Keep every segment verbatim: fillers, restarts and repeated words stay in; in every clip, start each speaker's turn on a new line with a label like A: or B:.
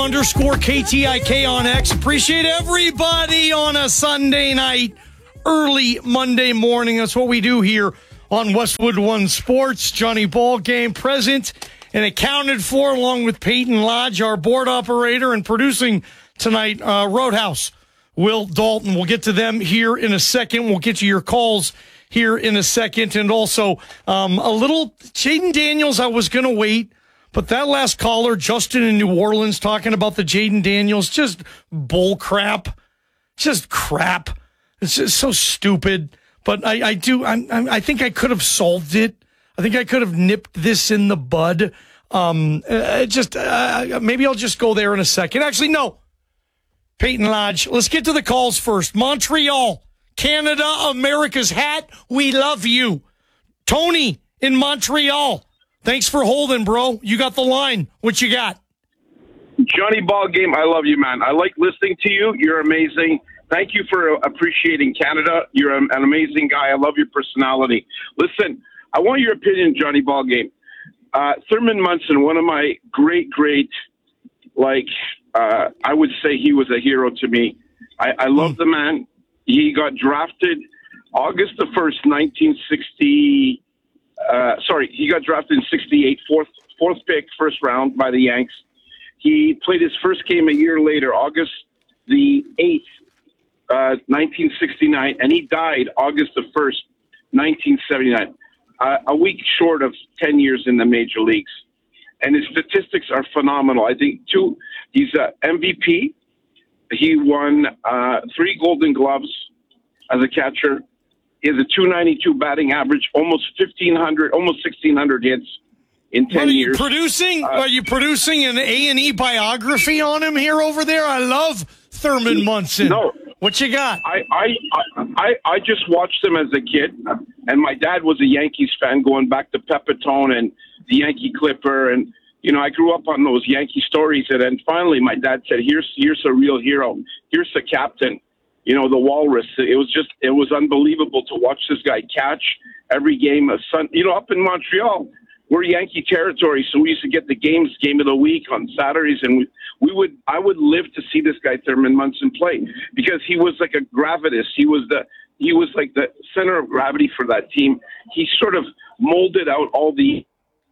A: Underscore K T I K on X. Appreciate everybody on a Sunday night, early Monday morning. That's what we do here on Westwood One Sports. Johnny Ballgame present and accounted for, along with Peyton Lodge, our board operator, and producing tonight, uh, Roadhouse, Will Dalton. We'll get to them here in a second. We'll get to your calls here in a second. And also um, a little Jaden Daniels. I was going to wait. But that last caller, Justin in New Orleans, talking about the Jaden Daniels, just bull crap. Just crap. It's just so stupid. But I, I do, I, I think I could have solved it. I think I could have nipped this in the bud. Um, uh, just, uh, maybe I'll just go there in a second. Actually, no. Peyton Lodge, let's get to the calls first. Montreal, Canada, America's hat. We love you. Tony in Montreal. Thanks for holding, bro. You got the line. What you got?
B: Johnny Ballgame, I love you, man. I like listening to you. You're amazing. Thank you for appreciating Canada. You're an amazing guy. I love your personality. Listen, I want your opinion, Johnny Ballgame. Uh, Thurman Munson, one of my great, great, like, uh, I would say he was a hero to me. I, I love the man. He got drafted August the first, nineteen sixty. Uh, sorry, he got drafted in sixty-eight, fourth, fourth pick, first round by the Yanks. He played his first game a year later, August the eighth, uh, nineteen sixty-nine, and he died August the first, nineteen seventy-nine, uh, a week short of ten years in the major leagues. And his statistics are phenomenal. I think, two, he's a M V P. He won uh, three Golden Gloves as a catcher. He has a two ninety-two batting average, almost fifteen hundred, almost sixteen hundred hits in ten
A: are you
B: years.
A: Producing?
B: Uh,
A: are you producing an A and E biography on him here over there? I love Thurman Munson.
B: No.
A: What you got?
B: I, I, I, I just watched him as a kid, and my dad was a Yankees fan going back to Pepitone and the Yankee Clipper, and you know, I grew up on those Yankee stories, and then finally my dad said, here's here's a real hero. Here's the captain. You know, the Walrus. It was just, it was unbelievable to watch this guy catch every game of Sun. You know, up in Montreal, we're Yankee territory, so we used to get the games, game of the week on Saturdays, and we, we would, I would live to see this guy Thurman Munson play because he was like a gravitas. He was the, he was like the center of gravity for that team. He sort of molded out all the.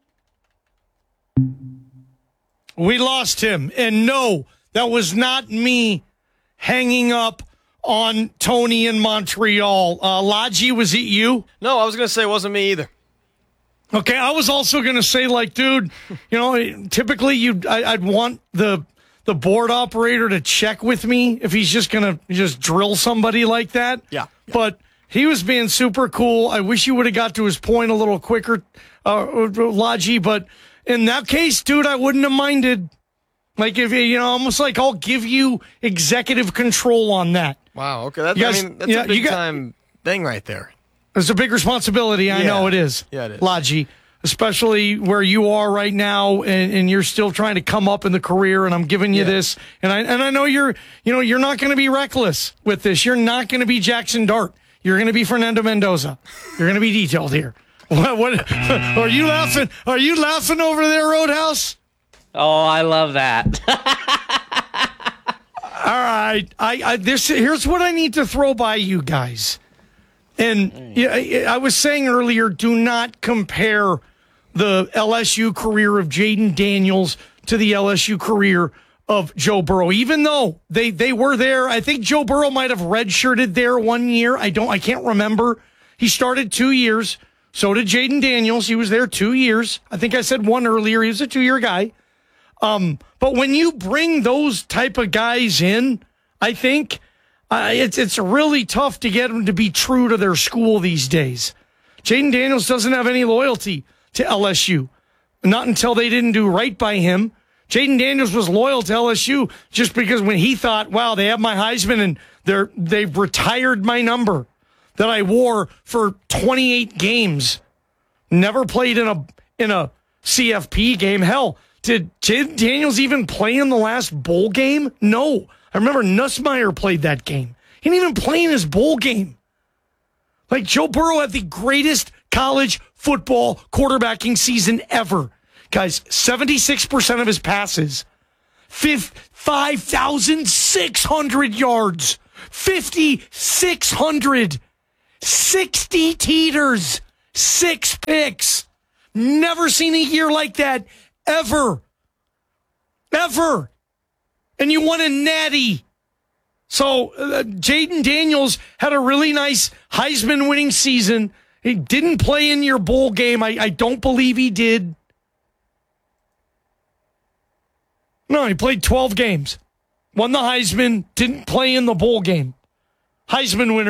A: We lost him, and no, that was not me hanging up on Tony in Montreal. Uh, Lodgy, was it you?
C: No, I was going to say it wasn't me either.
A: Okay, I was also going to say, like, dude, you know, typically you, I'd want the the board operator to check with me if he's just going to just drill somebody like that.
C: Yeah, yeah.
A: But he was being super cool. I wish you would have got to his point a little quicker, uh, Lodgy. But in that case, dude, I wouldn't have minded. Like, if you know, almost like I'll give you executive control on that.
C: Wow, okay. That's,
A: guys,
C: I mean, that's
A: yeah,
C: a big
A: got,
C: time thing right there.
A: It's a big responsibility. I
C: yeah.
A: know it is.
C: Yeah, it is.
A: Lodgy, especially where you are right now, and, and you're still trying to come up in the career, and I'm giving you yeah. this. And I and I know you're, you know, you're not going to be reckless with this. You're not going to be Jackson Dart. You're going to be Fernando Mendoza. You're going to be detailed here. What, what are you laughing? Are you laughing over there, Roadhouse?
D: Oh, I love that.
A: All right, I, I this here's what I need to throw by you guys, and yeah, I was saying earlier, do not compare the L S U career of Jaden Daniels to the L S U career of Joe Burrow. Even though they they were there, I think Joe Burrow might have redshirted there one year. I don't, I can't remember. He started two years. So did Jaden Daniels. He was there two years. I think I said one earlier. He was a two-year guy. Um, but when you bring those type of guys in, I think uh, it's it's really tough to get them to be true to their school these days. Jaden Daniels doesn't have any loyalty to L S U, not until they didn't do right by him. Jaden Daniels was loyal to L S U just because when he thought, wow, they have my Heisman and they're they've retired my number that I wore for twenty-eight games, never played in a in a C F P game. Hell, did Jaden Daniels even play in the last bowl game? No. I remember Nussmeier played that game. He didn't even play in his bowl game. Like, Joe Burrow had the greatest college football quarterbacking season ever. Guys, seventy-six percent of his passes, five thousand six hundred yards, five thousand six hundred, sixty teeters, six picks. Never seen a year like that ever. Ever. And you won a natty. So uh, Jaden Daniels had a really nice Heisman winning season. He didn't play in your bowl game. I, I don't believe he did. No, he played twelve games. Won the Heisman, didn't play in the bowl game. Heisman winner.